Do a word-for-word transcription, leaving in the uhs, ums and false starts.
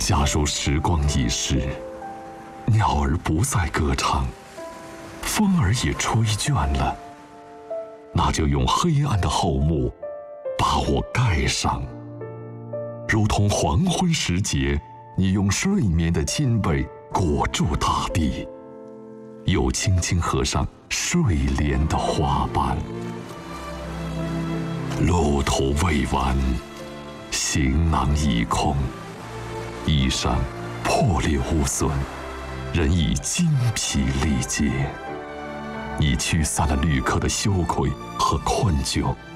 假如时光易逝，鸟儿不再歌唱，风儿也吹倦了，那就用黑暗的厚幕把我盖上，如同黄昏时节，你用睡眠的亲被裹住大地，又轻轻合上睡莲的花瓣。路途未完，行囊已空，衣裳破裂无损，人已精疲力竭。你驱散了旅客的羞愧和困窘，